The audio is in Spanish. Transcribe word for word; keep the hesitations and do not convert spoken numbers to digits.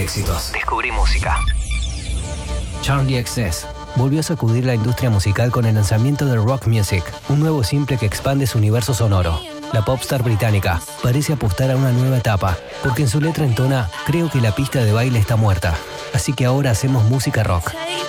éxitos. Descubrí música. Charlie X C S volvió a sacudir la industria musical con el lanzamiento de Rock Music, un nuevo simple que expande su universo sonoro. La popstar británica parece apostar a una nueva etapa, porque en su letra entona: creo que la pista de baile está muerta, así que ahora hacemos música rock.